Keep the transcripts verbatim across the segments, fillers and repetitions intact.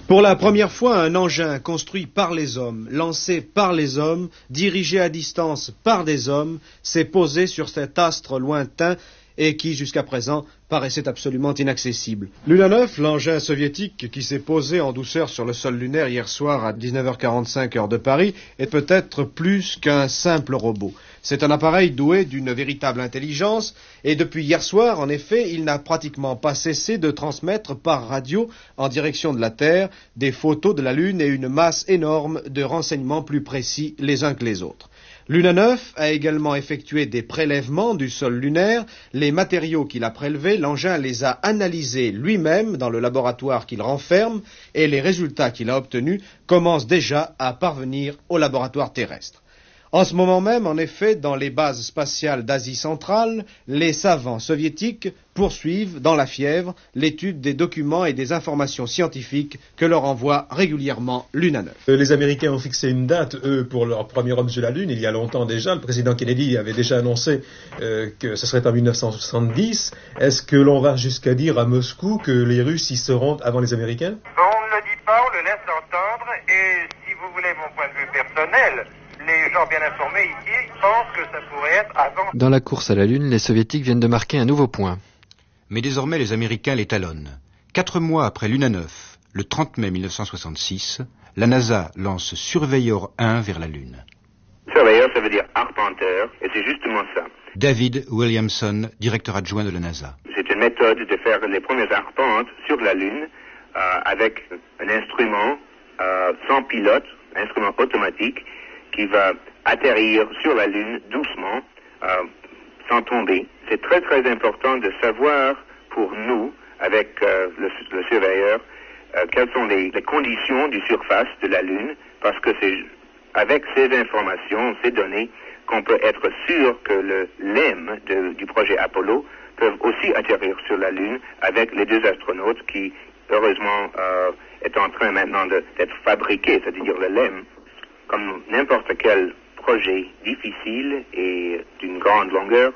Pour la première fois, un engin construit par les hommes, lancé par les hommes, dirigé à distance par des hommes, s'est posé sur cet astre lointain et qui, jusqu'à présent, paraissait absolument inaccessible. Luna neuf, l'engin soviétique qui s'est posé en douceur sur le sol lunaire hier soir à dix-neuf heures quarante-cinq heure de Paris, est peut-être plus qu'un simple robot. C'est un appareil doué d'une véritable intelligence, et depuis hier soir, en effet, il n'a pratiquement pas cessé de transmettre par radio, en direction de la Terre, des photos de la Lune et une masse énorme de renseignements plus précis les uns que les autres. Luna neuf a également effectué des prélèvements du sol lunaire. Les matériaux qu'il a prélevés, l'engin les a analysés lui-même dans le laboratoire qu'il renferme, et les résultats qu'il a obtenus commencent déjà à parvenir au laboratoire terrestre. En ce moment même, en effet, dans les bases spatiales d'Asie centrale, les savants soviétiques poursuivent, dans la fièvre, l'étude des documents et des informations scientifiques que leur envoie régulièrement Luna neuf. Les Américains ont fixé une date, eux, pour leur premier homme sur la Lune, il y a longtemps déjà. Le président Kennedy avait déjà annoncé euh, que ce serait en mille neuf cent soixante-dix. Est-ce que l'on va jusqu'à dire à Moscou que les Russes y seront avant les Américains? On ne le dit pas, on le laisse entendre, et si vous voulez mon point de vue personnel, les gens bien informés ici pensent que ça pourrait être avant. Dans la course à la Lune, les Soviétiques viennent de marquer un nouveau point. Mais désormais, les Américains l'étalonnent. Quatre mois après Luna neuf, le trente mai mille neuf cent soixante-six, la NASA lance Surveyor un vers la Lune. Surveyor, ça veut dire arpenteur, et c'est justement ça. David Williamson, directeur adjoint de la NASA. C'est une méthode de faire les premières arpentes sur la Lune euh, avec un instrument euh, sans pilote, un instrument automatique, qui va atterrir sur la Lune doucement, euh, sans tomber. C'est très très important de savoir pour nous, avec euh, le, le surveilleur, euh, quelles sont les, les conditions du surface de la Lune, parce que c'est avec ces informations, ces données, qu'on peut être sûr que le L E M de, du projet Apollo peuvent aussi atterrir sur la Lune avec les deux astronautes qui, heureusement, euh, est en train maintenant de, d'être fabriqués, c'est-à-dire le L E M. Comme n'importe quel projet difficile et d'une grande longueur,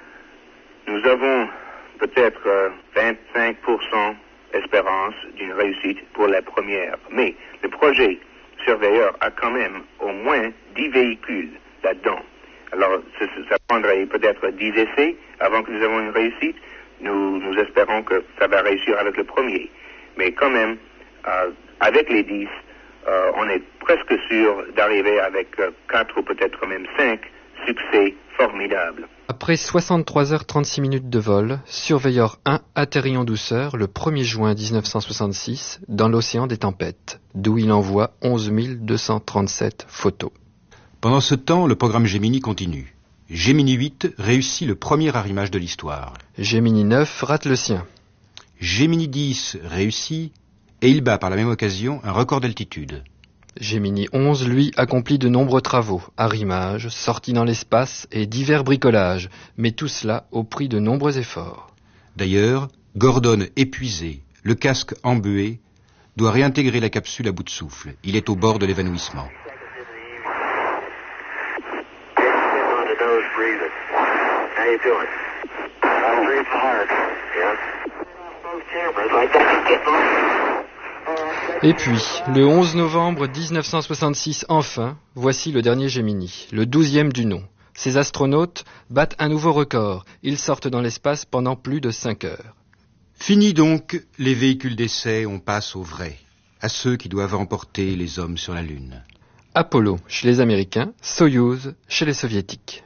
nous avons peut-être euh, vingt-cinq pour cent espérance d'une réussite pour la première. Mais le projet Surveyor a quand même au moins dix véhicules là-dedans. Alors, ça, ça prendrait peut-être dix essais avant que nous avons une réussite. Nous, nous espérons que ça va réussir avec le premier. Mais quand même, euh, avec les dix, Euh, on est presque sûr d'arriver avec euh, quatre ou peut-être même cinq succès formidables. Après soixante-trois heures trente-six minutes de vol, Surveyor un atterrit en douceur le premier juin dix-neuf cent soixante-six dans l'océan des tempêtes, d'où il envoie onze mille deux cent trente-sept photos. Pendant ce temps, le programme Gemini continue. Gemini huit réussit le premier arrimage de l'histoire. Gemini neuf rate le sien. Gemini dix réussit et il bat par la même occasion un record d'altitude. Gemini onze, lui, accomplit de nombreux travaux, arrimages, sorties dans l'espace et divers bricolages, mais tout cela au prix de nombreux efforts. D'ailleurs, Gordon, épuisé, le casque embué, doit réintégrer la capsule à bout de souffle. Il est au bord de l'évanouissement. Et puis, le onze novembre dix-neuf cent soixante-six, enfin, voici le dernier Gemini, le douzième du nom. Ces astronautes battent un nouveau record. Ils sortent dans l'espace pendant plus de cinq heures. Fini donc les véhicules d'essai, on passe aux vrais, à ceux qui doivent emporter les hommes sur la Lune. Apollo chez les Américains, Soyouz chez les Soviétiques.